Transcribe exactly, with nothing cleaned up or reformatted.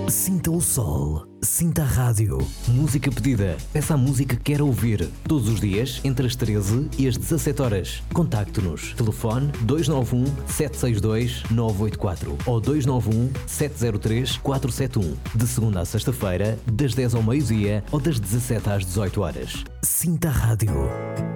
Sinta o sol, sinta a rádio. Música pedida, peça a música que quer ouvir. Todos os dias, entre as treze e as dezassete horas. Contacte-nos. Telefone dois nove um, sete seis dois, nove oito quatro ou dois nove um, sete zero três, quatro sete um. De segunda a sexta-feira, das dez ao meio-dia ou das dezassete às dezoito horas. Sinta a rádio.